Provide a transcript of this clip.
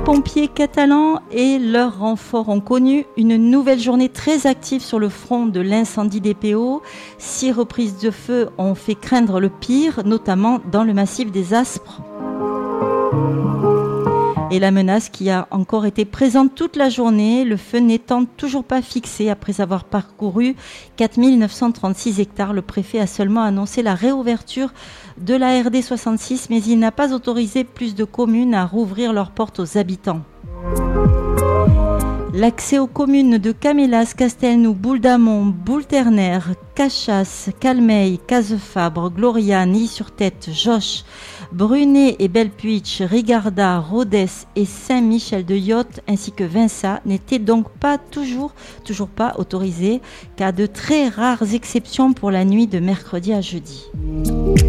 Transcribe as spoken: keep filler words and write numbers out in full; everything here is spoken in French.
pompiers catalans et leurs renforts ont connu une nouvelle journée très active sur le front de l'incendie des P O. Six reprises de feu ont fait craindre le pire, notamment dans le massif des Aspres. Et la menace qui a encore été présente toute la journée, le feu n'étant toujours pas fixé après avoir parcouru quatre mille neuf cent trente-six hectares. Le préfet a seulement annoncé la réouverture de la R D soixante-six, mais il n'a pas autorisé plus de communes à rouvrir leurs portes aux habitants. L'accès aux communes de Camélas, Castelnou, Boule-d'Amont, Boule-Ternaire, Cachas, Calmeil, Cazefabre, Gloria, Nilly-sur-Tête, Joche, Brunet et Belpuich, Rigarda, Rodez et Saint-Michel-de-Yotte ainsi que Vinça n'étaient donc pas toujours, toujours pas autorisés, qu'à de très rares exceptions pour la nuit de mercredi à jeudi.